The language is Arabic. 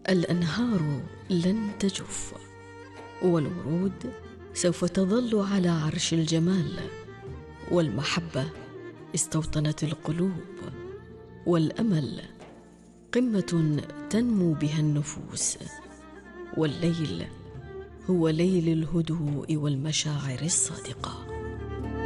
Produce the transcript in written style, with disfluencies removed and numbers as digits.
الأنهار لن تجف، والورود سوف تظل على عرش الجمال، والمحبة استوطنت القلوب، والأمل قمة تنمو بها النفوس، والليل هو ليل الهدوء والمشاعر الصادقة.